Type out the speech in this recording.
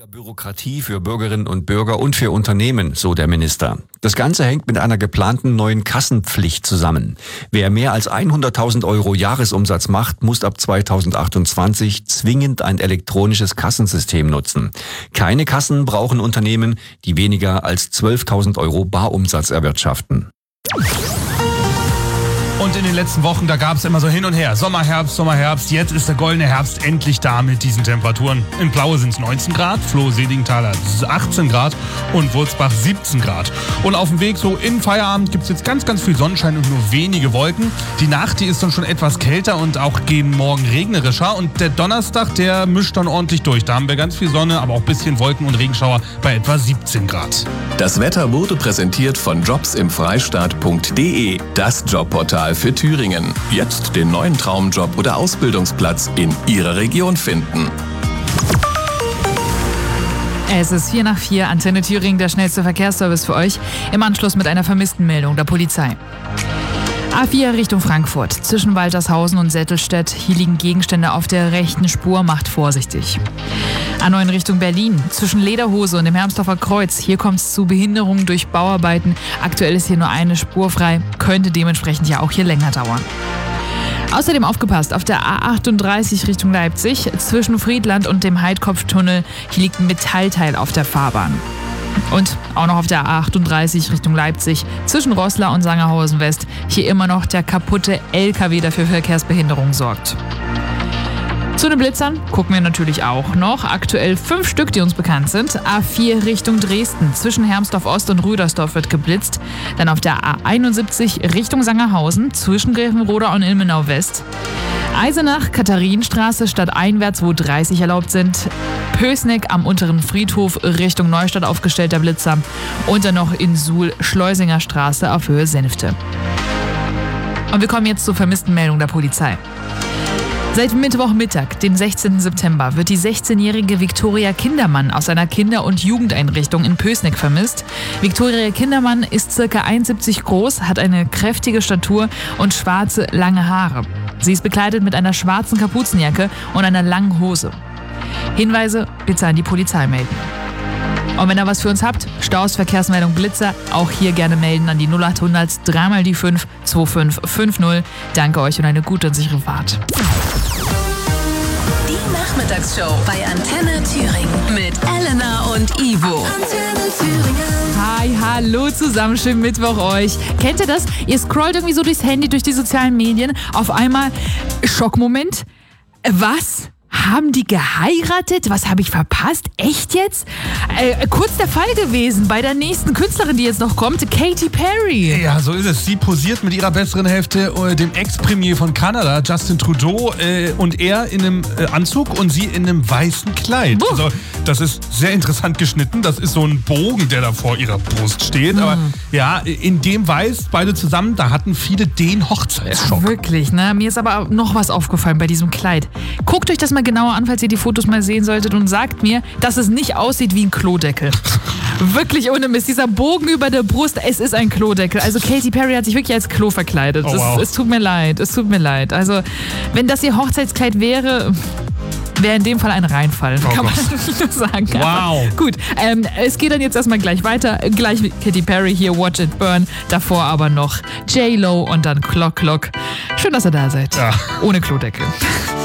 Bürokratie für Bürgerinnen und Bürger und für Unternehmen, so der Minister. Das Ganze hängt mit einer geplanten neuen Kassenpflicht zusammen. Wer mehr als 100.000 Euro Jahresumsatz macht, muss ab 2028 zwingend ein elektronisches Kassensystem nutzen. Keine Kassen brauchen Unternehmen, die weniger als 12.000 Euro Barumsatz erwirtschaften. Und in den letzten Wochen, da gab es immer so hin und her. Sommer, Herbst. Jetzt ist der goldene Herbst endlich da mit diesen Temperaturen. In Plaue sind es 19 Grad, Floh-Seligenthaler 18 Grad und Wurzbach 17 Grad. Und auf dem Weg so in Feierabend gibt es jetzt ganz, ganz viel Sonnenschein und nur wenige Wolken. Die Nacht, die ist dann schon etwas kälter und auch gegen morgen regnerischer. Und der Donnerstag, der mischt dann ordentlich durch. Da haben wir ganz viel Sonne, aber auch ein bisschen Wolken und Regenschauer bei etwa 17 Grad. Das Wetter wurde präsentiert von jobsimfreistaat.de, das Jobportal für Thüringen. Jetzt den neuen Traumjob oder Ausbildungsplatz in Ihrer Region finden. Es ist 4:04, Antenne Thüringen, der schnellste Verkehrsservice für euch. Im Anschluss mit einer Vermisstenmeldung der Polizei. A4 Richtung Frankfurt, zwischen Waltershausen und Settelstedt. Hier liegen Gegenstände auf der rechten Spur, macht vorsichtig. A9 Richtung Berlin, zwischen Lederhose und dem Hermsdorfer Kreuz. Hier kommt es zu Behinderungen durch Bauarbeiten. Aktuell ist hier nur eine Spur frei, könnte dementsprechend ja auch hier länger dauern. Außerdem aufgepasst, auf der A38 Richtung Leipzig, zwischen Friedland und dem Heidkopftunnel. Hier liegt ein Metallteil auf der Fahrbahn. Und auch noch auf der A38 Richtung Leipzig, zwischen Roßla und Sangerhausen West. Hier immer noch der kaputte LKW, der für Verkehrsbehinderung sorgt. Zu den Blitzern gucken wir natürlich auch noch. Aktuell 5 Stück, die uns bekannt sind. A4 Richtung Dresden, zwischen Hermsdorf Ost und Rüdersdorf wird geblitzt. Dann auf der A71 Richtung Sangerhausen, zwischen Grevenroda und Ilmenau West. Eisenach, Katharinenstraße, stadteinwärts, wo 30 erlaubt sind. Pößneck am unteren Friedhof Richtung Neustadt aufgestellter Blitzer. Und dann noch in Suhl, Schleusinger Straße auf Höhe Senfte. Und wir kommen jetzt zur vermissten Meldung der Polizei. Seit Mittwochmittag, den 16. September, wird die 16-jährige Viktoria Kindermann aus einer Kinder- und Jugendeinrichtung in Pößneck vermisst. Viktoria Kindermann ist ca. 1,70 groß, hat eine kräftige Statur und schwarze, lange Haare. Sie ist bekleidet mit einer schwarzen Kapuzenjacke und einer langen Hose. Hinweise bitte an die Polizei melden. Und wenn ihr was für uns habt, Staus, Verkehrsmeldung, Blitzer, auch hier gerne melden an die 0800 3 die 5 2550. Danke euch und eine gute und sichere Fahrt. Die Nachmittagsshow bei Antenne Thüringen mit Elena und Ivo. Antenne Thüringen. Hi, hallo zusammen, schönen Mittwoch euch. Kennt ihr das? Ihr scrollt irgendwie so durchs Handy, durch die sozialen Medien. Auf einmal Schockmoment. Was? Haben die geheiratet? Was habe ich verpasst? Echt jetzt? Kurz der Fall gewesen bei der nächsten Künstlerin, die jetzt noch kommt, Katy Perry. Ja, so ist es. Sie posiert mit ihrer besseren Hälfte, dem Ex-Premier von Kanada, Justin Trudeau, und er in einem Anzug und sie in einem weißen Kleid. Also, das ist sehr interessant geschnitten. Das ist so ein Bogen, der da vor ihrer Brust steht. Aber ja, in dem Weiß, beide zusammen, da hatten viele den Hochzeitsschock. Ja, wirklich, ne? Mir ist aber noch was aufgefallen bei diesem Kleid. Guckt euch das mal genauer an, falls ihr die Fotos mal sehen solltet, und sagt mir, dass es nicht aussieht wie ein Klodeckel. Wirklich ohne Mist. Dieser Bogen über der Brust, es ist ein Klodeckel. Also Katy Perry hat sich wirklich als Klo verkleidet. Oh, wow. Es tut mir leid, Also, wenn das ihr Hochzeitskleid wäre in dem Fall ein Reinfall, kann man sagen. Wow. Aber gut, es geht dann jetzt erstmal gleich weiter. Gleich mit Katy Perry hier, Watch It Burn. Davor aber noch J-Lo und dann Clock Clock. Schön, dass ihr da seid. Ja. Ohne Klodeckel.